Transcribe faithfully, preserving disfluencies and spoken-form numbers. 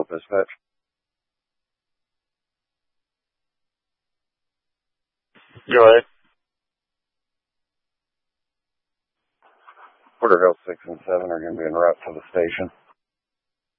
dispatch. Go ahead. Porterville six and seven are going to be en route to the station.